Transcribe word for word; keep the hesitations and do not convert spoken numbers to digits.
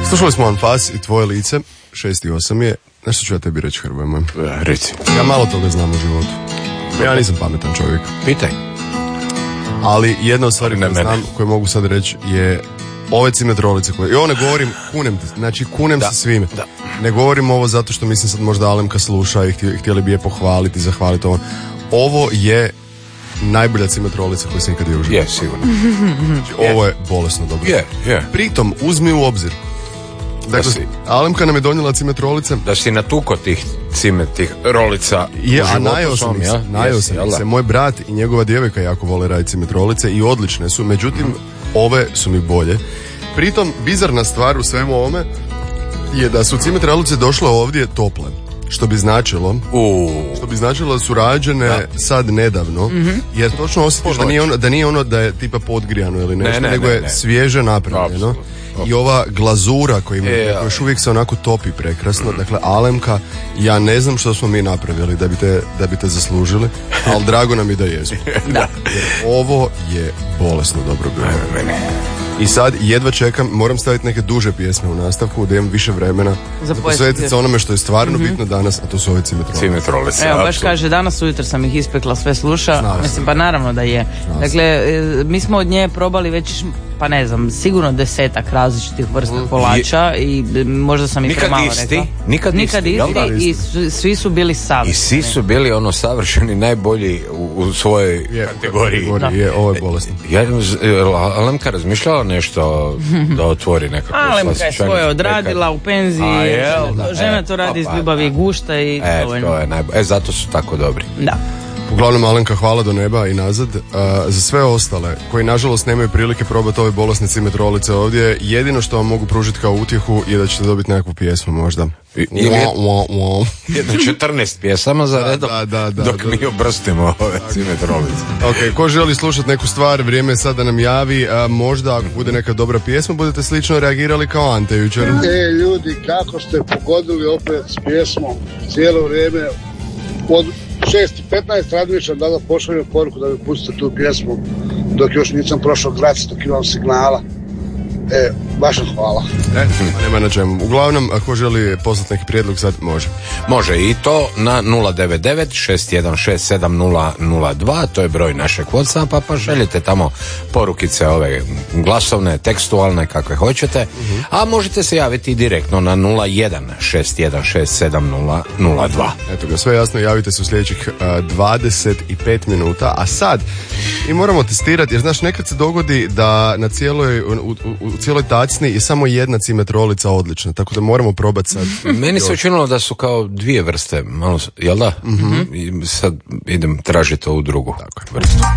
Slušali smo Anfas i Tvoje lice, šest i osam je. Nešto ću ja tebi reći, Hrvoje moj. Reci. Ja malo toga znam u životu. Ja nisam pametan čovjek. Pitaj. Ali jedna od stvari koje znam, koje mogu sad reći, je ove cimetrolice koje... I ovo ne govorim, kunem te, znači kunem da, se svime. Da. Ne govorim ovo zato što mislim sad možda Alemka sluša i htjeli bi je pohvaliti, zahvaliti ovo. Ovo je najbolja cimetrolica koju sam ikad je uživao. Je, sigurno. Znači, ovo je bolesno dobro. Je, je. Pritom, uzmi u obzir. Dakle, si, Alemka nam je donijela cimetrolice. Da si natuko tih cime, tih rolica je, u a najao sam ih se, najao sam ih se. Moj brat i njegova djevojka jako vole raditi cimetrolice i odlične su, međutim, mm. ove su mi bolje. Pritom, bizarna stvar u svemu ovome je da su cimetrolice došle ovdje tople. Što bi značilo, uh. što bi značilo da su rađene da. sad nedavno, mm-hmm. jer točno osjetiš da nije, ono, da nije ono da je tipa podgrijano ili nešto, ne, ne, nego ne, je ne. svježe napravljeno. Absolut. I ova glazura koja ima, e, još uvijek se onako topi prekrasno. Mm. Dakle, Alemka, ja ne znam što smo mi napravili da bi te, da bi te zaslužili, ali drago nam je da jesmo. Da. Jer ovo je bolesno dobro bilo. I sad jedva čekam, moram staviti neke duže pjesme u nastavku, da imam više vremena za posvetiti se onome što je stvarno mm-hmm. bitno danas, a to su ove cimetrolice. Cimetrolice. Evo, baš kaže, danas ujutro sam ih ispekla, sve sluša. Znao Mislim, pa naravno da je. Znao dakle, mi smo od nje probali već, pa ne znam, sigurno desetak različitih vrsta mm. kolača i možda sam i premalo rekla. Nikad isti? Nikad, Nikad isti, isti i su, svi su bili savršeni. I svi su bili ono savršeni, najbolji u, u svojoj je, kategoriji. kategoriji je, ovo je bolesno. Ja, Alemka razmišljala nešto da otvori nekako. Alemka je svoje odradila u penziji. A, jel, da, žena e, to radi iz ljubavi i gušta i e, to je najbolje. E, zato su tako dobri. Da. Uglavnom, Alenka, hvala do neba i nazad. Uh, za sve ostale koji nažalost nemaju prilike probati ove bolesne cimetrolice ovdje, jedino što vam mogu pružiti kao utjehu je da ćete dobiti nekakvu pjesmu možda. Ili jedno četrnaest pjesama za redom, da, da, da, dok da, da. mi obrstimo ove cimetrolice. Ok, ko želi slušati neku stvar, vrijeme je sad da nam javi. A možda ako bude neka dobra pjesma, budete slično reagirali kao Ante jučer. E, ljudi, kako ste pogodili opet s pjesmom cijelo vrijeme od šest i petnaest razmišljam da da pošaljem poruku da mi pustite tu pjesmu dok još nisam prošao grad, dok imam signala. E, baš hvala. E, nema na čemu. Uglavnom, ako želi poslati neki prijedlog, sad može. Može i to na nula devet devet šest jedan šest sedam nula nula dva, to je broj našeg WhatsAppa, pa šaljete tamo porukice ove glasovne, tekstualne, kakve hoćete, uh-huh. a možete se javiti direktno na nula jedan šest jedan šest sedam nula nula dva. Eto ga, sve jasno, javite se u sljedećih uh, dvadeset pet minuta, a sad i moramo testirati, jer znaš, nekad se dogodi da na cijeloj, u, u, u cijeloj tacni je samo jedna cimetrolica odlična, tako da moramo probati sad. Meni se učinilo da su kao dvije vrste, malo, jel da? Mm-hmm. I sad idem tražiti ovu drugu vrstu.